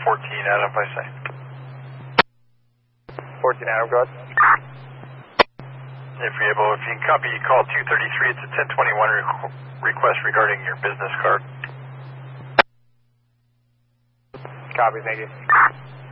Adam, if I say. 14 Adam, go ahead. If you can copy, call 233. It's a 1021 request regarding your business card. Copy, thank you.